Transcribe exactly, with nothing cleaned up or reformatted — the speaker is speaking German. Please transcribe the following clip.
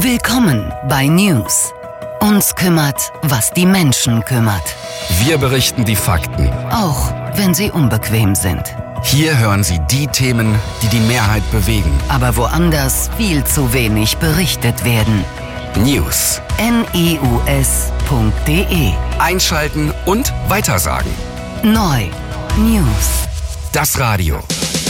Willkommen bei News. Uns kümmert, was die Menschen kümmert. Wir berichten die Fakten, auch wenn sie unbequem sind. Hier hören Sie die Themen, die die Mehrheit bewegen. Aber woanders viel zu wenig berichtet werden. News. N E U S punkt D E. Einschalten und weitersagen. Neu. News. Das Radio.